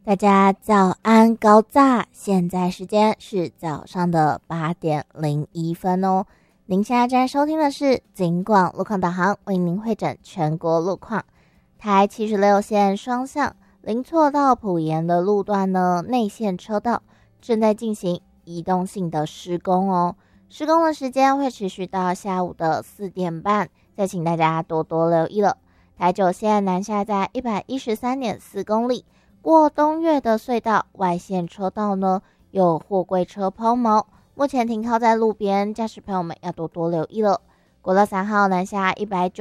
大家早安高炸，现在时间是早上的8:01哦。您现在正在收听的是警广路况导航，为您汇整全国路况。台76线双向林错到埔盐的路段呢，内线车道正在进行移动性的施工哦。施工的时间会持续到下午的4点半，再请大家多多留意了。台9线南下在 113.4 公里。过东岳的隧道外线车道呢，有货柜车抛锚，目前停靠在路边，驾驶朋友们要多多留意了。国道3号南下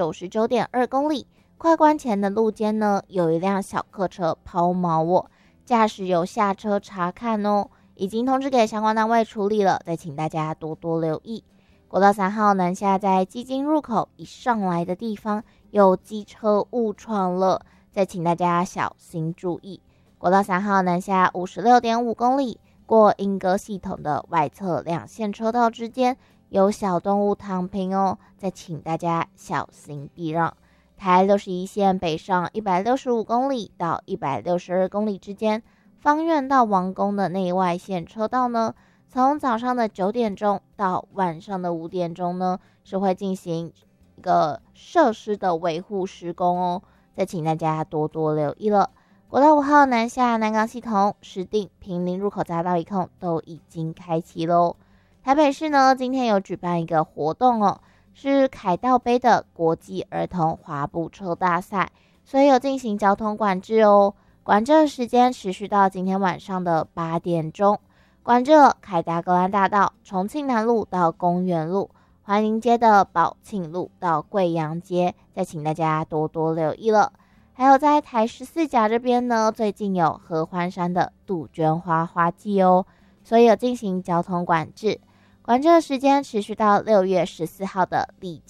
199.2 公里，快关前的路肩呢，有一辆小客车抛锚哦，驾驶有下车查看哦，已经通知给相关单位处理了，再请大家多多留意。国道3号南下在基金入口以上来的地方有机车误闯了，再请大家小心注意。国道3号南下 56.5 公里，过莺歌系统的外侧两线车道之间有小动物躺平哦，再请大家小心避让。台61线北上165公里到162公里之间，芳苑到王宫的内外线车道呢，从早上的9点钟到晚上的5点钟呢，是会进行一个设施的维护施工哦，再请大家多多留意了。国道5号南下南港系统、石碇、坪林入口匝道一控都已经开启喽。台北市呢，今天有举办一个活动哦，是凯道杯的国际儿童滑步车大赛，所以有进行交通管制哦。管制的时间持续到今天晚上的8点钟，管制了凯达格兰大道、重庆南路到公园路、环宁街的宝庆路到贵阳街，再请大家多多留意了。还有在台14甲这边呢，最近有合欢山的杜鹃花花季哦，所以有进行交通管制，管制的时间持续到6月14号的立